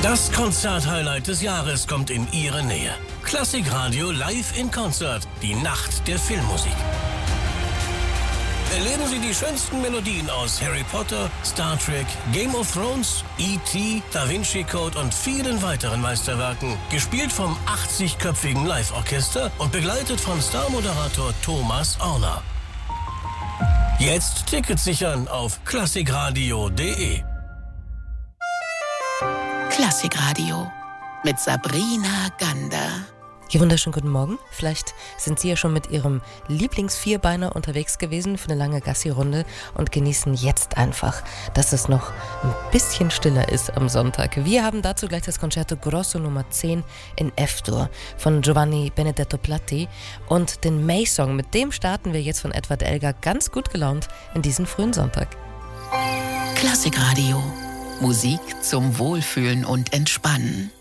Das Konzert-Highlight des Jahres kommt in Ihre Nähe. Klassikradio live in Konzert. Die Nacht der Filmmusik. Erleben Sie die schönsten Melodien aus Harry Potter, Star Trek, Game of Thrones, E.T., Da Vinci Code und vielen weiteren Meisterwerken. Gespielt vom 80-köpfigen Live-Orchester und begleitet von Star-Moderator Thomas Orner. Jetzt Tickets sichern auf klassikradio.de. Klassikradio mit Sabrina Gander. Ja, wunderschönen guten Morgen. Vielleicht sind Sie ja schon mit Ihrem Lieblingsvierbeiner unterwegs gewesen für eine lange Gassi-Runde und genießen jetzt einfach, dass es noch ein bisschen stiller ist am Sonntag. Wir haben dazu gleich das Concerto Grosso Nummer 10 in F-Dur von Giovanni Benedetto Platti und den May-Song. Mit dem starten wir jetzt von Edward Elgar ganz gut gelaunt in diesen frühen Sonntag. Klassikradio. Musik zum Wohlfühlen und Entspannen.